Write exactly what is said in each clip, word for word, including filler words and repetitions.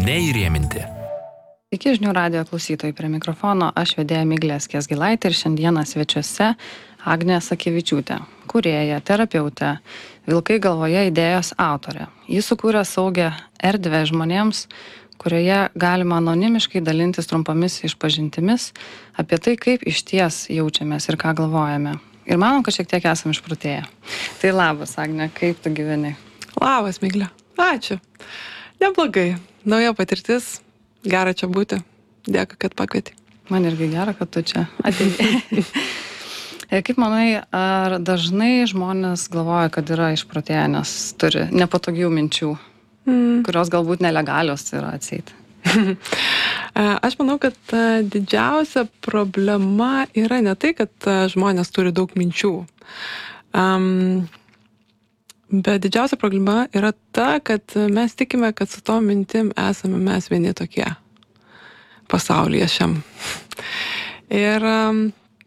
neįrėminti. Iki žinių radijo klausytojai, prie mikrofono aš vedėja Miglė Skiesgilaitė ir šiandieną svečiuose Agnė Sakevičiūtė, kūrėja, terapeutė, Vilkai galvoje idėjos autorė. Ji sukūrė saugią erdvę žmonėms, kurioje galima anonimiškai dalintis trumpomis išpažintimis apie tai, kaip išties jaučiamės ir ką galvojame. Ir manom, kad šiek tiek esam išprotėję. Tai labas, Agnė, kaip tu gyveni? Labas, Miglė. Ačiū. Neblogai. Nauja patirtis. Gera čia būti. Dėkui, kad pakvietei. Man irgi gera, kad tu čia atėjai. Kaip manai, ar dažnai žmonės galvoja, kad yra išprotėję, nes turi nepatogių minčių, mm. kurios galbūt nelegalios yra atseit? Aš manau, kad didžiausia problema yra ne tai, kad žmonės turi daug minčių. Um, bet didžiausia problema yra ta, kad mes tikime, kad su to mintim esame mes vieni tokie pasaulyje šiam. Ir um,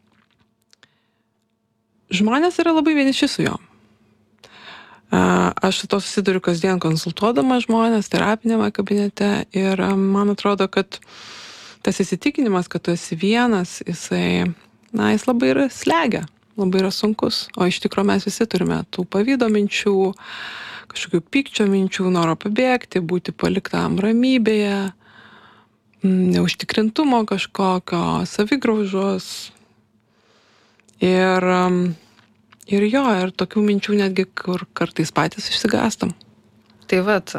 žmonės yra labai vieniši su jom. Uh, aš su to susiduriu kasdien konsultuodama žmonės terapinėme kabinete ir um, man atrodo, kad tas įsitikinimas, kad tu esi vienas, jisai, na, jis labai yra slegia. Labai yra sunkus, o iš tikrųjų mes visi turime tų pavydo minčių, kažkokių pykčio minčių, noro pabėgti, būti paliktam ramybėje, neužtikrintumo kažkokio, savigraužos. Ir, ir jo, ir tokių minčių netgi, kur kartais patys išsigastam. Tai vat,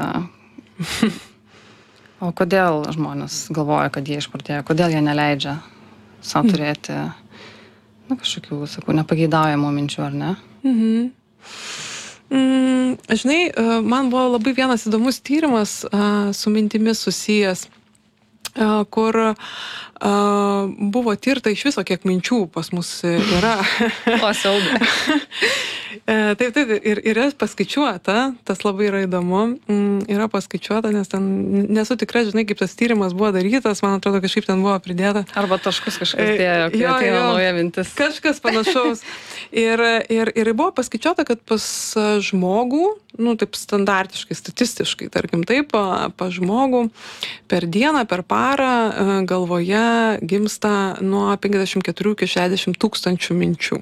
o kodėl žmonės galvoja, kad jie išprotėja, kodėl jie neleidžia savo turėti na, kažkokių, sakau, nepageidaujamų minčių, ar ne? Mhm. Mm, žinai, man buvo labai vienas įdomus tyrimas uh, su mintimis susijęs, uh, kur uh, buvo tirta iš viso, kiek minčių pas mus yra. O, siaubė. Taip, taip, ir, ir yra paskaičiuota, tas labai yra įdomu, mm, yra paskaičiuota, nes ten nesu tikra, žinai, kaip tas tyrimas buvo darytas, man atrodo, kažkaip ten buvo pridėta. Arba taškus kažkas dėjo, kai ateina nauja mintis. Kažkas panašaus. ir, ir, ir buvo paskaičiuota, kad pas žmogų, nu, taip standartiškai, statistiškai, tarkim taip, pas žmogų per dieną, per parą galvoje gimsta nuo penkiasdešimt keturių iki šešiasdešimt tūkstančių minčių.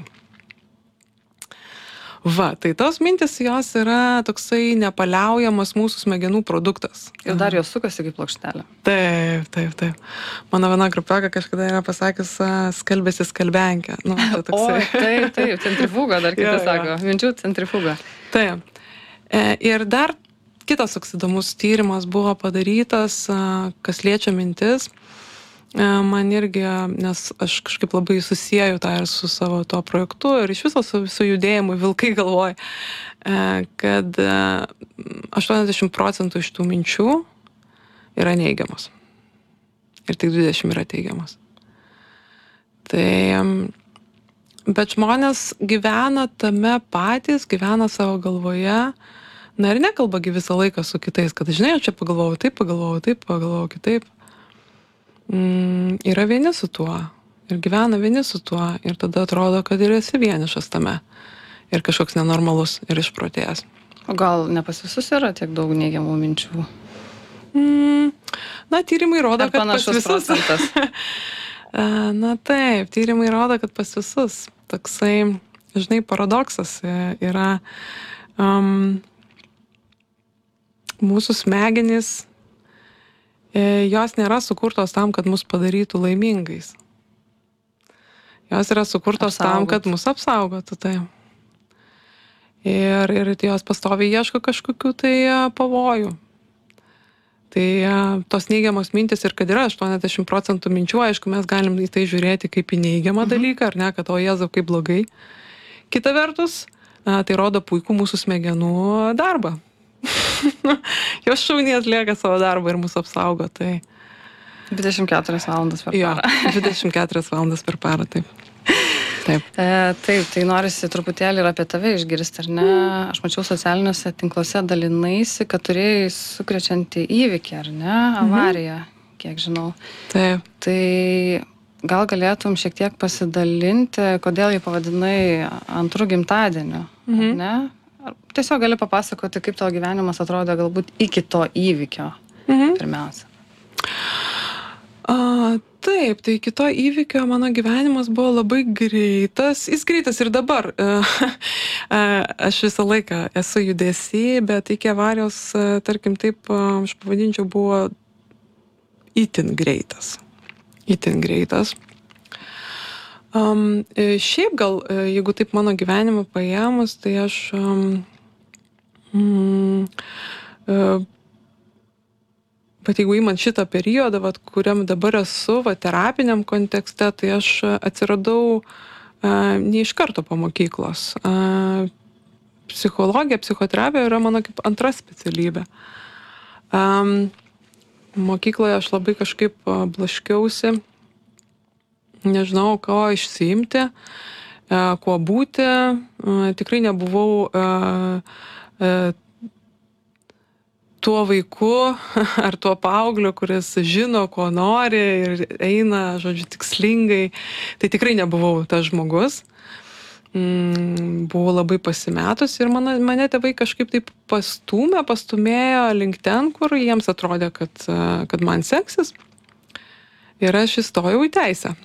Va, tai tos mintis jos yra toksai nepaliaujamas mūsų smegenų produktas. Ir dar jos sukasi kaip plokštelė. Taip, taip, taip. Mano viena grupiokė kažkada yra pasakęs skalbėsi skalbenkę. Nu, tai toksai. O, taip, taip, centrifuga, dar kiti sako. Minčių centrifuga. Taip. Ir dar kitas toks įdomus tyrimas buvo padarytas, kas liečia mintis. Man irgi, nes aš kažkaip labai susieju tą ir su savo tuo projektu ir iš viso su, su judėjimu Vilkai galvoja, kad aštuoniasdešimt procentų iš tų minčių yra neigiamos. Ir tik dvidešimt yra teigiamos. Tai, bet žmonės gyvena tame patys, gyvena savo galvoje, na ir nekalbagi visą laiką su kitais, kad žinai, aš čia pagalvojau taip, pagalvojau taip, pagalvojau kitaip. Mm, yra vieni su tuo ir gyvena vieni su tuo ir tada atrodo, kad ir esi vienišas tame ir kažkoks nenormalus ir išprotėjęs. O gal ne pas visus yra tiek daug neigiamų minčių? Mm, na, tyrimai rodo, ar kad pas visus. Procentas? Na taip, tyrimai rodo, kad pas visus. Toksai, žinai, paradoksas yra um, mūsų smegenys. Jos nėra sukurtos tam, kad mus padarytų laimingais. Jos yra sukurtos Apsaugot. tam, kad mus apsaugotų. Tai. Ir, ir jos pastoviai ieško kažkokių tai pavojų. Tai tos neigiamos mintis ir kad yra aštuoniasdešimt procentų minčių, aišku, mes galim į tai žiūrėti kaip į neigiamą mhm. dalyką, ar ne, kad o Jėzau, kaip blogai. Kita vertus, tai rodo puikų mūsų smegenų darbą. Jos šauniai atlieka savo darbą ir mūsų apsaugo, tai... dvidešimt keturias valandas per parą. Jo, dvidešimt keturias valandas per parą, taip. Taip. E, taip, tai norisi truputėlį ir apie tave išgirsti, ar ne? Aš mačiau socialiniuose tinkluose dalinaisi, kad turėjai sukrečiantį įvykį, ar ne? Avariją, mhm. kiek žinau. Taip. Tai gal galėtum šiek tiek pasidalinti, kodėl jį pavadinai antrų gimtadieniu, mhm. ar ne? Tiesiog gali papasakoti, kaip tavo gyvenimas atrodė galbūt iki to įvykio. Mhm. pirmiausia? A, taip, tai iki to įvykio mano gyvenimas buvo labai greitas. Jis greitas ir dabar. Aš visą laiką esu judesy, bet iki avarijos, tarkim taip, aš pavadinčiau, buvo itin greitas. Itin greitas. Um, šiaip gal, jeigu taip mano gyvenimą paėmus, tai aš um, mm, uh, bet jeigu įmant šitą periodą, vat, kuriam dabar esu, va, terapiniam kontekste, tai aš atsiradau uh, ne iš karto po mokyklos. Uh, psichologija, psichoterapija yra mano kaip antra specialybė. Um, mokykloje aš labai kažkaip uh, blaškiausi, nežinau, ko išsiimti, uh, kuo būti. Uh, tikrai nebuvau uh, uh, tuo vaiku ar tuo paaugliu, kuris žino, ko nori ir eina, žodžiu, tikslingai. Tai tikrai nebuvau tas žmogus. Mm, buvau labai pasimetus ir mane, mane tėvai kažkaip taip pastūmė, pastumėjo link ten, kur jiems atrodė, kad, kad man seksis. Ir aš įstojau į teisę.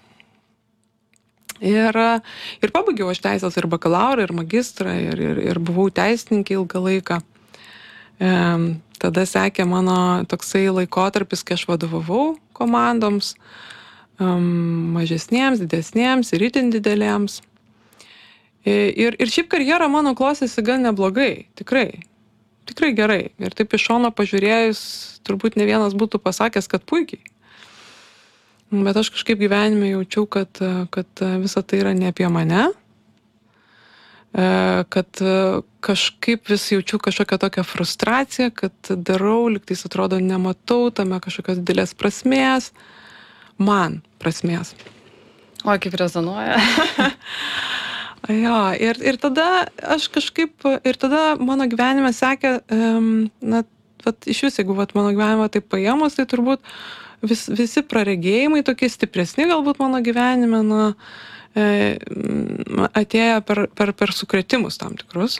Ir, ir pabaigiau aš teisės ir bakalaurą, ir magistrą, ir, ir, ir buvau teisininkė ilgą laiką. E, tada sekė mano toksai laikotarpis, kai aš vadovavau komandoms, um, mažesniems, didesniems ir itin didelėms. E, ir, ir šiaip karjera mano klostėsi gan neblogai, tikrai, tikrai gerai. Ir taip iš šono pažiūrėjus, turbūt ne vienas būtų pasakęs, kad puikiai. Bet aš kažkaip gyvenime jaučiau, kad, kad visa tai yra ne apie mane. Kad kažkaip vis jaučiu kažkokią tokią frustraciją, kad darau, lygtais atrodo nematau tame kažkokios didelės prasmės, man prasmės. O, kaip rezonuoja. Jo, ir, ir tada aš kažkaip, ir tada mano gyvenime sekė, um, na, vat, iš vis, jeigu vat, mano gyvenimą taip paėmus, tai turbūt vis, visi praregėjimai tokie stipresni galbūt mano gyvenime, na, atėjo per, per, per sukretimus tam tikrus.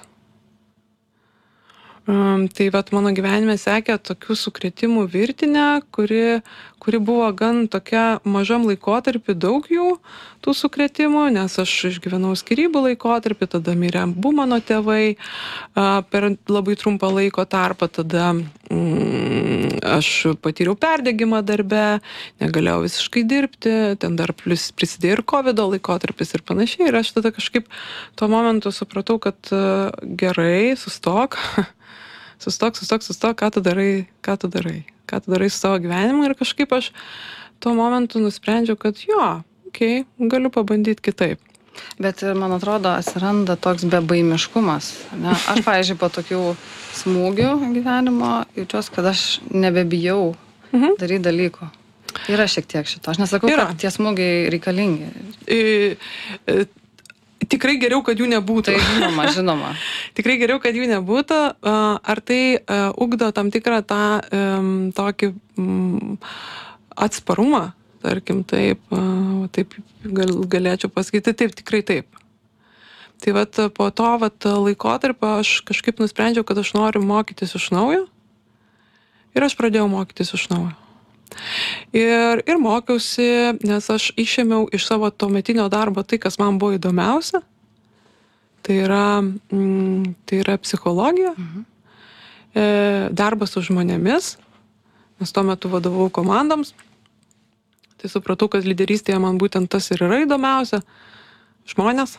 Um, tai vat mano gyvenime sekė tokių sukretimų virtinę, kuri, kuri buvo gan tokia mažam laikotarpį, daug jų tų sukretimų, nes aš išgyvenau skyrybų laikotarpį, tada mirė abu mano tėvai uh, per labai trumpą laiko tarpą, tada mm, aš patyriau perdegimą darbe, negalėjau visiškai dirbti, ten dar plus prisidėjo ir kovido laikotarpis ir panašiai, ir aš tada kažkaip tuo momentu supratau, kad uh, gerai, sustok, sustok, sustok, sustok, ką tu darai, ką tu darai, ką tu darai su savo gyvenimu, ir kažkaip aš tuo momentu nusprendžiau, kad jo, okei, okay, galiu pabandyti kitaip. Bet man atrodo, atsiranda toks bebaimiškumas. Ne? Aš, pavyzdžiui, po tokių smūgių gyvenimo jaučiuosi, kad aš nebebijau mhm. daryti dalykų. Yra šiek tiek šito. Aš nesakau, Yra. kad tie smūgiai reikalingi. I, i, Tikrai geriau, kad jų nebūtų. Tai žinoma, žinoma. Tikrai geriau, kad jų nebūtų. Ar tai ugdo tam tikrą tą um, tokį um, atsparumą, tarkim, taip, uh, taip gal, galėčiau pasakyti, taip, tikrai taip. Tai vat po to vat laikotarpio aš kažkaip nusprendžiau, kad aš noriu mokytis iš naujo, ir aš pradėjau mokytis iš naujo. Ir, ir mokiausi, nes aš išėmiau iš savo tuometinio darbo tai, kas man buvo įdomiausia. Tai yra, mm, tai yra psichologija, mhm. e, darbas su žmonėmis, nes tuo metu vadovau komandoms. Tai supratau, kad lyderystėje man būtent tas ir yra įdomiausia - žmonės.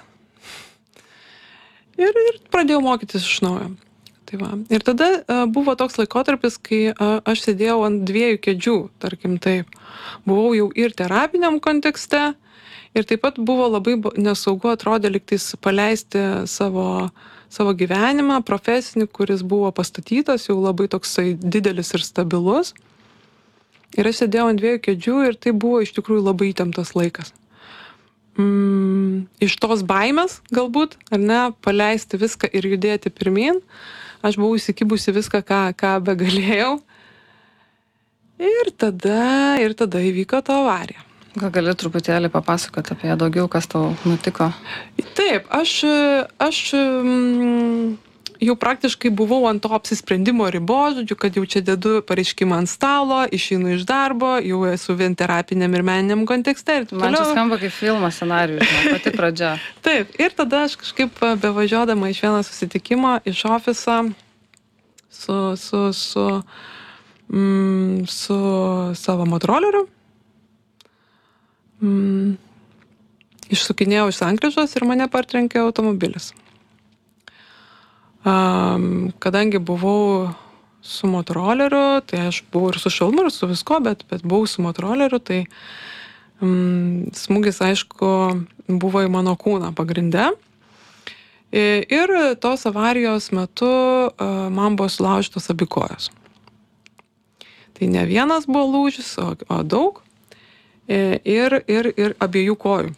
Ir, ir pradėjau mokytis iš naujo. Tai va. Ir tada uh, buvo toks laikotarpis, kai uh, aš sėdėjau ant dviejų kėdžių, tarkim taip. Buvau jau ir terapiniam kontekste, ir taip pat buvo labai nesaugu, atrodė lygtais paleisti savo, savo gyvenimą, profesinį, kuris buvo pastatytas, jau labai toksai didelis ir stabilus. Ir aš sėdėjau ant dviejų kėdžių, ir tai buvo iš tikrųjų labai įtemptas laikas. Mm, iš tos baimės galbūt, ar ne, paleisti viską ir judėti pirmin. Aš buvau įsikibusi viską, ką, ką begalėjau. Ir tada, ir tada įvyko ta avarija. Gal gali truputėlį papasakoti apie ją daugiau, kas tau nutiko? Taip, aš, aš mm, jau praktiškai buvau ant to apsisprendimo ribos, žodžiu, kad jau čia dedu pareiškimą ant stalo, išeinu iš darbo, jau esu vien terapiniam ir meniniam kontekste. Ir Man čia skamba kaip filmo scenarijus, žinau, pati pradžia. Taip, ir tada aš kažkaip bevažiuodama iš vieną susitikimą iš ofiso su, su, su, mm, su savo motoroleriu, mm, išsukinėjau iš sankryžos ir mane partrenkė automobilis. Um, kadangi buvau su motoroleriu, tai aš buvau ir su šalmu, ir su visko, bet, bet buvau su motoroleriu, tai um, smūgis, aišku, buvo į mano kūną pagrinde. Ir tos avarijos metu uh, man buvo sulaužytos abi kojos. Tai ne vienas buvo lūžis, o, o daug. Ir, ir, ir abiejų kojų.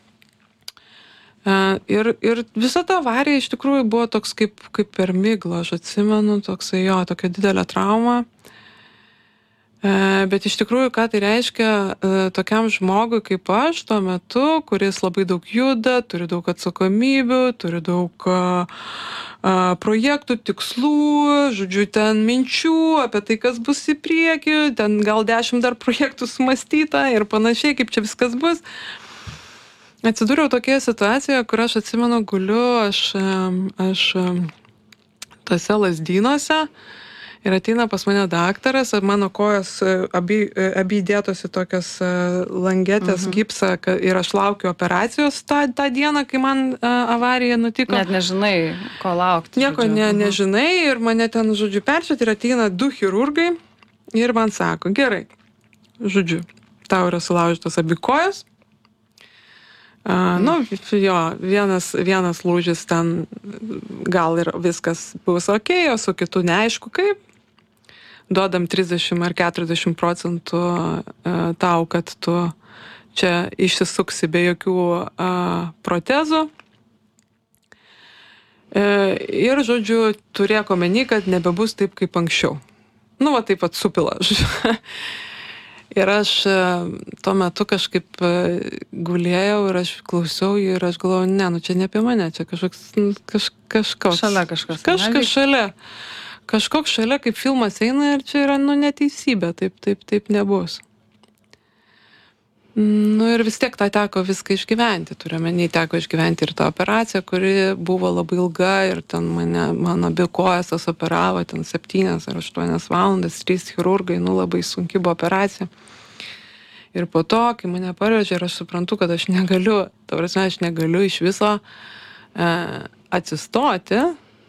Ir, ir visa ta avarija iš tikrųjų buvo toks kaip, kaip per miglą, aš atsimenu, toksai jo, tokia didelė trauma. Bet iš tikrųjų, ką tai reiškia tokiam žmogui kaip aš tuo metu, kuris labai daug juda, turi daug atsakomybių, turi daug a, a, projektų, tikslų, žodžiu, ten minčių apie tai, kas bus į priekį, ten gal dešimt dar projektų sumąstyta ir panašiai, kaip čia viskas bus. Atsidūriau tokioje situacijoje, kur aš atsimenu, guliu aš, aš tose lazdynuose ir ateina pas mane daktaras, mano kojos abi, abi įdėtos į tokias langetės mhm. gipsą ir aš laukiu operacijos tą, tą dieną, kai man avarija nutiko. Net nežinai, ko laukti. Nieko ne, mhm. nežinai ir mane ten, žodžiu, perčiat ir ateina du chirurgai ir man sako, gerai, žodžiu, tau yra sulaužytos abi kojos. Uh, nu, jo, vienas, vienas lūžis ten gal ir viskas bus ok, o su kitu neaišku kaip. Duodam trisdešimt ar keturiasdešimt procentų uh, tau, kad tu čia išsisuksi be jokių uh, protezų. Uh, ir, žodžiu, turėk omeny, kad nebebus taip kaip anksčiau. Nu, va taip pat supila. Ir aš tuo metu kažkaip gulėjau ir aš klausiau ir aš galvojau, ne, nu čia ne apie mane, čia kažkoks, kaž, kažkoks. Šalia kažkas. Kažkas šalia. Kažkoks šalia, kaip filmas eina ir čia yra, nu, neteisybė, taip, taip, taip nebus. Nu ir vis tiek tą teko viską išgyventi, turiuomenį teko išgyventi ir tą operaciją, kuri buvo labai ilga ir ten mane, mano abi kojas tas operavo, ten septynias ar aštuonias valandas, trys chirurgai, nu labai sunki buvo operacija. Ir po to, kai mane parvežė ir aš suprantu, kad aš negaliu, ta prasme, aš negaliu iš viso e, atsistoti.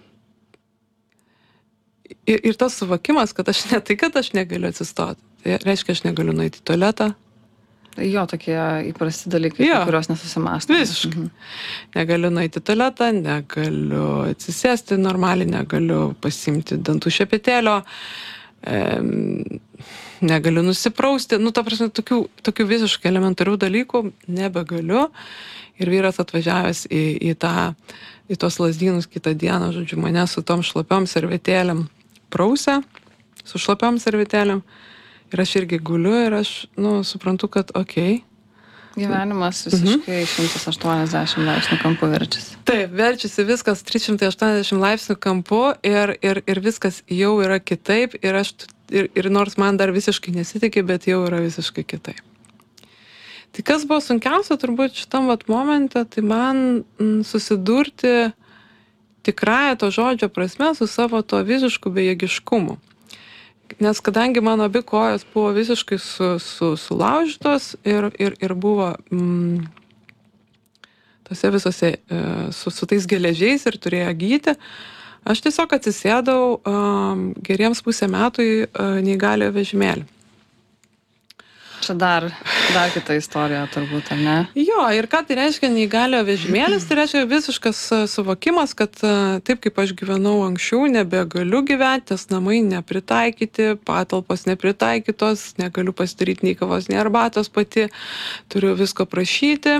Ir, ir tas suvokimas, kad aš ne tai, kad aš negaliu atsistoti, tai reiškia, aš negaliu nueiti į tualetą. Jo, tokie įprasti dalykai, jo, kurios nesusimąstai. Visiškai. Mhm. Negaliu nueiti į tualetą, negaliu atsisėsti normaliai, negaliu pasiimti dantų šepetėlio, e, negaliu nusiprausti. Nu, ta prasme, tokių, tokių visiškai elementarių dalykų nebegaliu. Ir vyras atvažiavęs į, į, tą, į tos lazdynus kitą dieną, žodžiu, mane su tom šlapiom servetėlėm prausė, su šlapiom servetėlėm. Ir aš irgi guliu ir aš, nu, suprantu, kad okei. Okay. Gyvenimas visiškai mhm. šimtas aštuoniasdešimt laipsnių kampu verčiasi. Taip, verčiasi viskas trys šimtai aštuoniasdešimt laipsnių kampu ir, ir, ir viskas jau yra kitaip ir, aš, ir, ir nors man dar visiškai nesitikė, bet jau yra visiškai kitaip. Tai kas buvo sunkiausia turbūt šitam vat momente, tai man m, susidurti tikrąją to žodžio prasme su savo to visišku bejėgiškumu. Nes kadangi mano abi kojos buvo visiškai su, su, sulaužytos ir, ir, ir buvo mm, tose visose e, su, su tais geležiais ir turėjo gyti, aš tiesiog atsisėdau um, geriems pusę metų į uh, neįgaliojo vežimėlį. Čia dar, dar kita istorija turbūt, ar ne? Jo, ir ką tai reiškia neįgaliojo vežimėlis, tai reiškia visiškas suvokimas, kad taip kaip aš gyvenau anksčiau, nebegaliu gyventi, nes namai nepritaikyti, patalpos nepritaikytos, negaliu pasidaryti nei kavos, nei arbatos pati, turiu visko prašyti.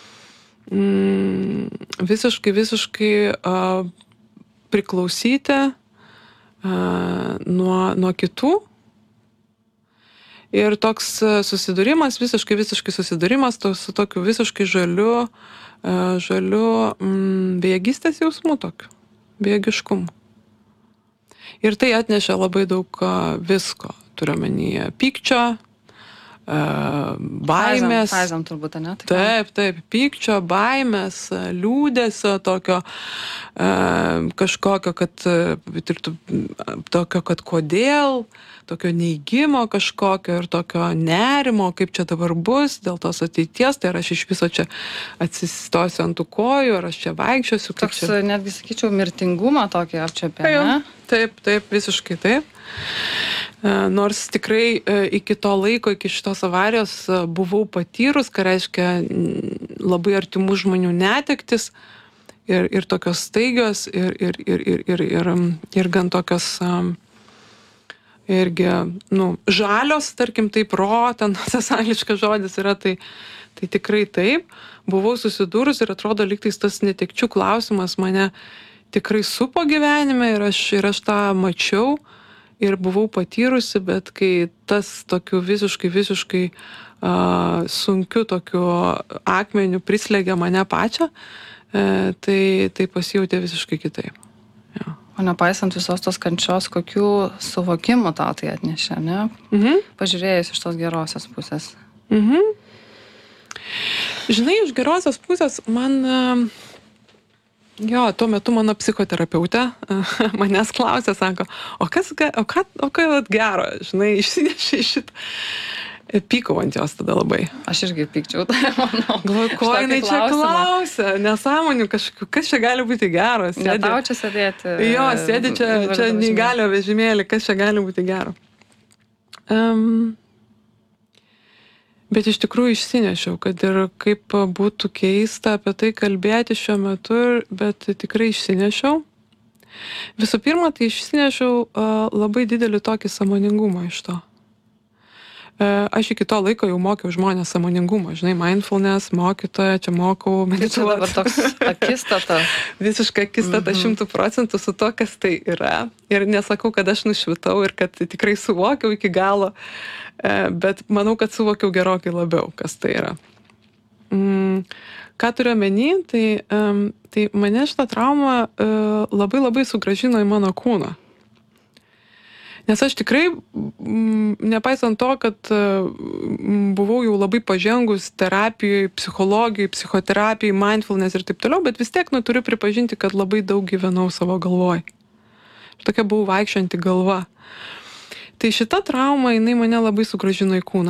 Mm, visiškai, visiškai uh, priklausyti uh, nuo, nuo kitų. Ir toks susidūrimas, visiškai, visiškai susidūrimas to, su tokiu visiškai žaliu, žaliu mm, bejėgystės jausmu tokiu, bejėgiškumu. Ir tai atnešė labai daug visko. Turiu omenyje pykčio, baimės. Faizam turbūt, ne? Taip, taip, pykčio, baimės, liūdesio, tokio kažkokio, kad, tokio, kad kodėl, tokio neigimo kažkokio ir tokio nerimo, kaip čia dabar bus dėl tos ateities, tai ar aš iš viso čia atsistosiu ant tų kojų, ar aš čia vaikščiosiu. Toks, čia... netgi sakyčiau, mirtingumą tokį apčiapė, ne? Taip, taip, visiškai taip. Nors tikrai iki to laiko, iki šitos avarijos buvau patyrus, ką reiškia labai artimų žmonių netektis ir, ir tokios staigios ir, ir, ir, ir, ir, ir, ir gan tokios irgi, nu, žalios, tarkim, taip, ro, ten tas angliškas žodis yra, tai, tai tikrai taip. Buvau susidūrus ir atrodo, lygtais tas netekčių klausimas mane tikrai supo gyvenime ir aš, ir aš tą mačiau. Ir buvau patyrusi, bet kai tas tokiu visiškai, visiškai uh, sunkiu tokiu akmeniu prislėgė mane pačią, uh, tai, tai pasijautė visiškai kitaip. Ja. O nepaisant visos tos kančios, kokių suvokimų tau tai atnešė, ne? Mhm. Pažiūrėjus iš tos gerosios pusės. Mhm. Žinai, iš gerosios pusės man... Uh, Jo, tuo metu mano psichoterapeutė manęs klausė, sako, o kas, o ką, o ką gero, žinai, išsinešė šitą. Pykau ant jos tada labai. Aš irgi pykčiau, tai manau. Galvoju, ko jinai čia klausia, nesąmonių kažkokiu, kas čia gali būti gero. Sėdi, ne tau čia sėdėti. Jo, sėdi čia, čia neįgalio vežimėlį, kas čia gali būti gero. Um, Bet iš tikrųjų išsinešiau, kad ir kaip būtų keista apie tai kalbėti šiuo metu, bet tikrai išsinešiau. Visų pirma, tai išsinešiau uh, labai didelį tokį sąmoningumą iš to. Uh, aš iki to laiko jau mokiau žmonės sąmoningumą, žinai, mindfulness, mokytoja, čia mokau medituoti. Tai čia dabar toks akistata. Visiškai akistata šimtų procentų su to, kas tai yra. Ir nesakau, kad aš nušvitau ir kad tikrai suvokiau iki galo. Bet manau, kad suvokiau gerokai labiau, kas tai yra. Mm, ką turiu omeny, tai, um, tai mane šitą traumą uh, labai labai sugrąžino į mano kūną. Nes aš tikrai, mm, nepaisant to, kad uh, buvau jau labai pažengus terapijai, psichologijai, psichoterapijai, mindfulness ir taip toliau, bet vis tiek, nu, turiu pripažinti, kad labai daug gyvenau savo galvoj. Ir tokia buvau vaikščianti galva. Tai šita trauma, jinai mane labai sugrąžino į kūną.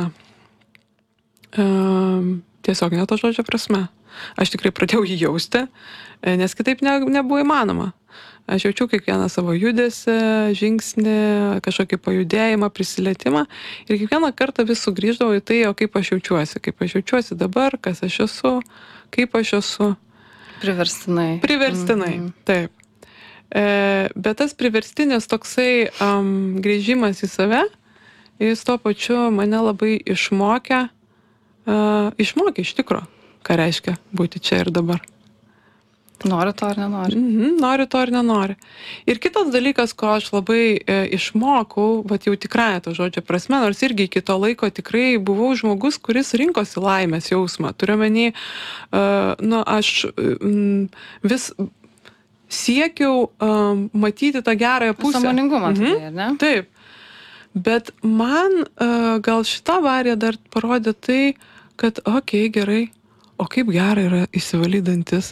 Um, tiesiog ne to žodžio prasme. Aš tikrai pradėjau jį jausti, nes kitaip ne, nebuvo įmanoma. Aš jaučiu kiekvieną savo judesį, žingsnį, kažkokį pajudėjimą, prisilietimą ir kiekvieną kartą vis sugrįždavau į tai, o kaip aš jaučiuosi, kaip aš jaučiuosi dabar, kas aš esu, kaip aš esu. Priverstinai. Priverstinai, mm-hmm. Taip. E, bet tas priverstinis toksai um, grįžimas į save, jis tuo pačiu mane labai išmokė, uh, išmokė iš tikro, ką reiškia būti čia ir dabar. Nori to ar nenori? Mhm, nori to ar nenori. Ir kitas dalykas, ko aš labai e, išmokau, bet jau tikrąją to žodžio prasme, nors irgi iki to laiko tikrai buvau žmogus, kuris rinkosi laimės jausmą. Turiu menį, uh, nu, aš um, vis... siekiau um, matyti tą gerąją pusę. Sąmoningumą, mhm. tai, ne? Taip. Bet man uh, gal šita avarija dar parodė tai, kad, okei, okay, gerai, o kaip gera yra įsivalyti dantis.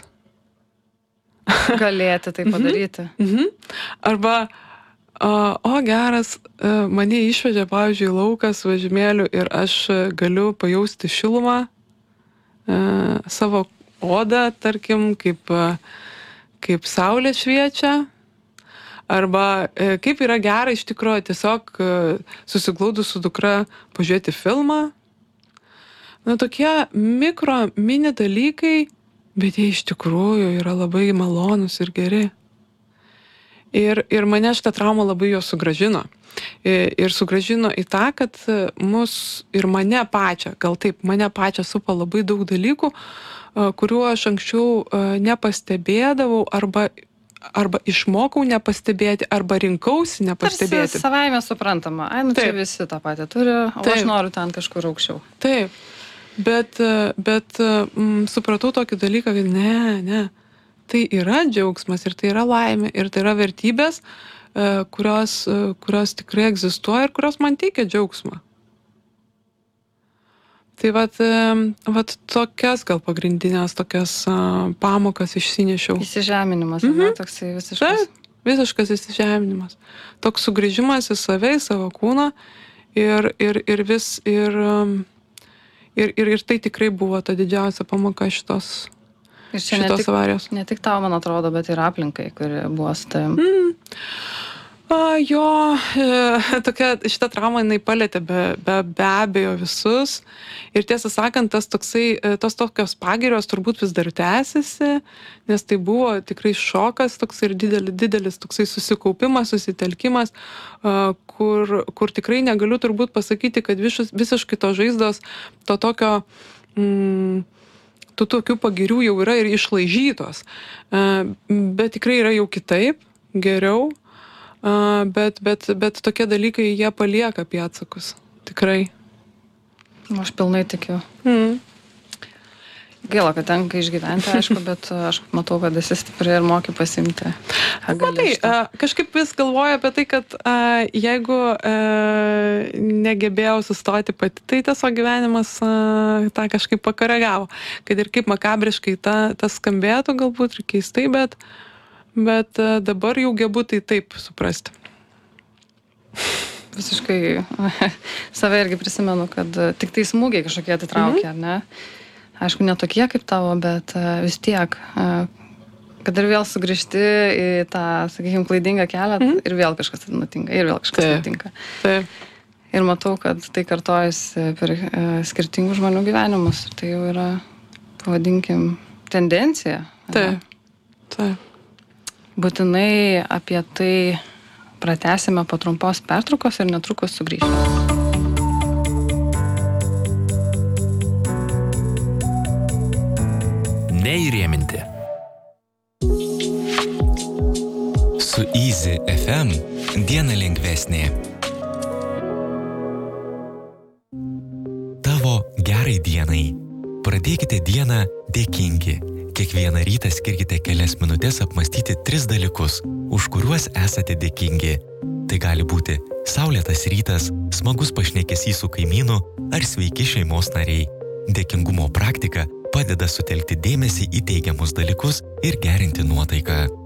Galėti tai padaryti. Mhm. Mhm. Arba, uh, o geras, uh, mane išvežė, pavyzdžiui, laukas vežimėlių ir aš galiu pajausti šilumą, uh, savo odą, tarkim, kaip... Uh, kaip saulė šviečia, arba e, kaip yra gera iš tikrųjų tiesiog e, susiglaudus su dukra pažiūrėti filmą. Na, tokie mikro, mini dalykai, bet jie iš tikrųjų yra labai malonus ir geri. Ir, ir mane šitą traumą labai jo sugrąžino. Ir, ir sugrąžino į tą, kad mus ir mane pačią, gal taip, mane pačią supa labai daug dalykų, kuriuo aš anksčiau nepastebėdavau arba, arba išmokau nepastebėti, arba rinkausi nepastebėti. Tarsi savaime suprantama. Ai, nu Taip. čia visi tą patį turi, o Taip. aš noriu ten kažkur aukščiau. Taip, bet, bet mm, supratau tokį dalyką, kad ne, ne, tai yra džiaugsmas ir tai yra laimė ir tai yra vertybės, kurios, kurios tikrai egzistuoja ir kurios man teikia džiaugsmą. Tai vat, vat tokias gal pagrindinės, tokias uh, pamokas išsinešiau. Įsižeminimas, Mhm. ne, toksai visiškas. Taip, visiškas įsižeminimas. Toks sugrįžimas į save, į savo kūną ir, ir, ir vis, ir, um, ir, ir, ir tai tikrai buvo ta didžiausia pamoka šitos, Ir čia ne šitos tik, avarijos. ne tik tau, man atrodo, bet ir aplinkai, kuri buvo su tavim. Mm. A, jo, e, tokia, šita trauma jinai palėtė be, be, be abejo visus. Ir tiesą sakant, tas toksai, tos tokios pagirios turbūt vis dar tęsiasi, nes tai buvo tikrai šokas toks ir didelis, didelis toksai susikaupimas, susitelkimas, a, kur, kur tikrai negaliu turbūt pasakyti, kad višus, visiškai to žaizdos, to tokio... Mm, tų tokių pagirių jau yra ir išlaižytos. A, bet tikrai yra jau kitaip, geriau. Uh, bet, bet, bet tokie dalykai, jie palieka pėdsakus. Tikrai. Aš pilnai tikiu. Mm. Gaila, kad tenka išgyventi, aišku, bet aš matau, kad esi stipri ir moki pasimti. Matai, uh, kažkaip vis galvoju apie tai, kad uh, jeigu uh, negebėjau sustoti pati, tai tiesiog gyvenimas uh, tą kažkaip pakoregavo. Kad ir kaip makabriškai ta, tas skambėtų galbūt ir keistai, bet Bet dabar jau gebu tai taip suprasti. Visiškai save irgi prisimenu, kad tik tai smūgiai kažkokie atitraukia, mhm. ne? Aišku, ne tokie kaip tavo, bet vis tiek, kad ir vėl sugrįžti į tą, sakykime, klaidingą kelią, mhm. ir vėl kažkas nutinka, ir vėl kažkas taip, nutinka. Taip. Ir matau, kad tai kartojasi per skirtingų žmonių gyvenimus. Tai jau yra, pavadinkim, tendencija. Taip, taip. Būtinai apie tai pratęsime po trumpos pertraukos ir netrukus sugrįšime. Neįrėminti. Su Easy F M diena lengvesnė. Tavo gerai dienai. Pradėkite dieną dėkingi. Kiekvieną rytą skirkite kelias minutės apmastyti tris dalykus, už kuriuos esate dėkingi. Tai gali būti saulėtas rytas, smagus pašnekesys su kaimynu ar sveiki šeimos nariai. Dėkingumo praktika padeda sutelkti dėmesį į teigiamus dalykus ir gerinti nuotaiką.